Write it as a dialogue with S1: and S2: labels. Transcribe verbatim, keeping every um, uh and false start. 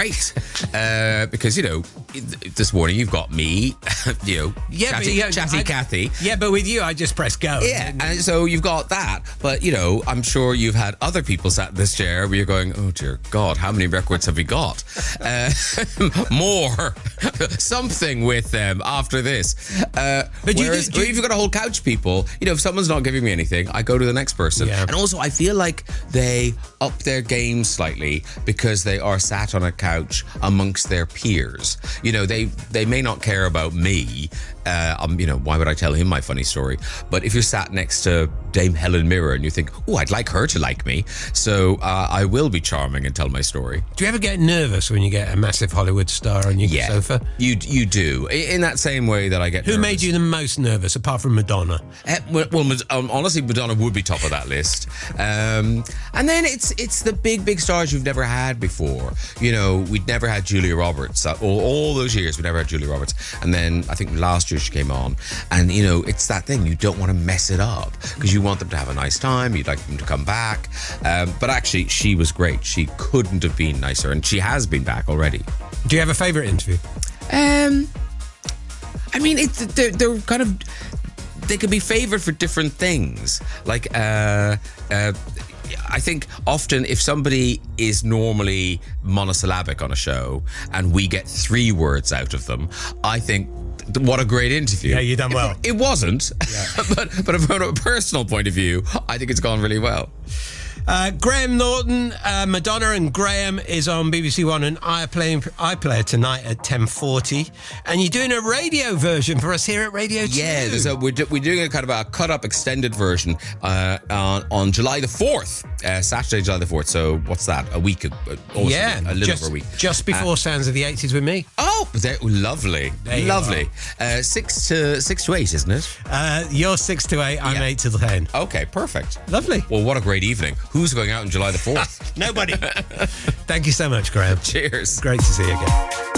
S1: great uh, because, you know, this morning you've got me, you know,
S2: Yeah,
S1: chatty,
S2: but, yeah,
S1: chatty
S2: I,
S1: Kathy.
S2: Yeah, but with you, I just press go.
S1: Yeah, and so you've got that. But, you know, I'm sure you've had other people sat in this chair where you're going, oh, dear God, how many records have we got? Uh, more. Something with them after this. Uh,
S2: But you
S1: whereas,
S2: do- do-
S1: if you've got a whole couch people, you know, if someone's not giving me anything, I go to the next person.
S2: Yeah.
S1: And also, I feel like they up their game slightly because they are sat on a couch amongst their peers. You know, they, they may not care about me. Uh, um, you know, why would I tell him my funny story? But if you're sat next to Dame Helen Mirren and you think, oh, I'd like her to like me, so uh, I will be charming and tell my story.
S2: Do you ever get nervous when you get a massive Hollywood star on your
S1: Yeah,
S2: sofa?
S1: you you do. In that same way that I get
S2: Who
S1: nervous.
S2: made you the most nervous, apart from Madonna?
S1: Uh, well, well, Mad- um, honestly, Madonna would be top of that list. Um, and then it's it's the big, big stars you've never had before. You know, we'd never had Julia Roberts. Uh, all, all those years, we never had Julia Roberts. And then I think last year she came on. And, you know, it's that thing. You don't want to mess it up because you want them to have a nice time. You'd like them to come back. Um, but actually, she was great. She couldn't have been nicer. And she has been back already.
S2: Do you have a favourite interview?
S1: Um, I mean, it's they're, they're kind of they could be favored for different things. Like, uh, uh, I think often if somebody is normally monosyllabic on a show and we get three words out of them, I think. What a great interview.
S2: Yeah, you done well.
S1: It, it wasn't, yeah. but but from a personal point of view, I think it's gone really well.
S2: Uh, Graham Norton, uh, Madonna and Graham is on B B C One and iPlayer, iPlayer tonight at ten forty. And you're doing a radio version for us here at Radio two.
S1: Yeah, there's a, we're, do, we're doing a kind of a cut-up extended version uh, on, on July the fourth, uh, Saturday, July the fourth. So what's that? A week, uh, almost
S2: Yeah,
S1: a, a little
S2: just,
S1: over a week.
S2: Just before uh, Sounds of the eighties with me.
S1: Oh, they're lovely.
S2: There
S1: Lovely. Uh, six to six to eight, isn't it?
S2: Uh, you're six to eight, I'm
S1: Yeah.
S2: eight to ten.
S1: Okay, perfect.
S2: Lovely.
S1: Well, what a great evening. Who's going out on July the fourth?
S2: Nobody. Thank you so much, Graham.
S1: Cheers.
S2: Great to see you again.